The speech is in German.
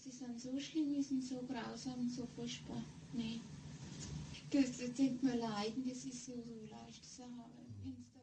sie sind so schlimm, die sind so grausam, so furchtbar. Nee. Das tut mir leid, das ist so leicht zu haben.